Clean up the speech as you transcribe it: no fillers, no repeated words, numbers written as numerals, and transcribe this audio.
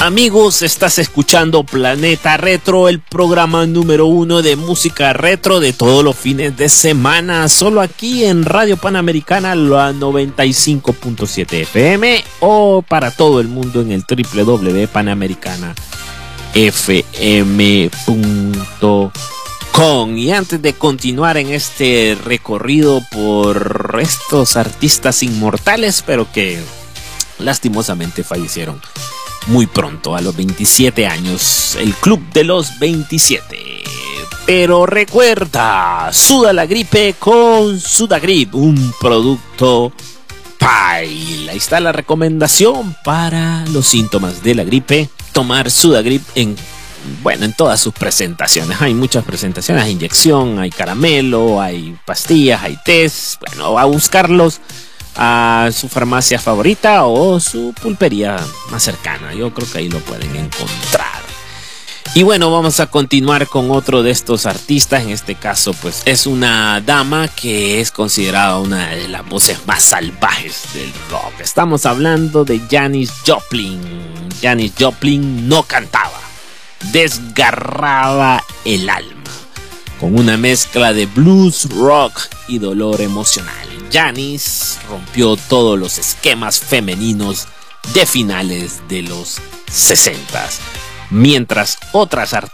Amigos, estás escuchando Planeta Retro, el programa número 1 de música retro de todos los fines de semana, solo aquí en Radio Panamericana, la 95.7 FM o para todo el mundo en el www.panamericanafm.com. Y antes de continuar en este recorrido por estos artistas inmortales, pero que lastimosamente fallecieron muy pronto, a los 27 años, el Club de los 27. Pero recuerda, suda la gripe con Sudagrip, un producto Pile. Ahí está la recomendación para los síntomas de la gripe. Tomar Sudagrip en todas sus presentaciones. Hay muchas presentaciones, hay inyección, hay caramelo, hay pastillas, hay test. Bueno, a buscarlos a su farmacia favorita o su pulpería más cercana. Yo creo que ahí lo pueden encontrar. Y bueno, vamos a continuar con otro de estos artistas. En este caso, pues es una dama que es considerada una de las voces más salvajes del rock. Estamos hablando de Janis Joplin. Janis Joplin no cantaba, desgarraba el alma con una mezcla de blues, rock y dolor emocional. Janis rompió todos los esquemas femeninos de finales de los 60s, mientras otras artistas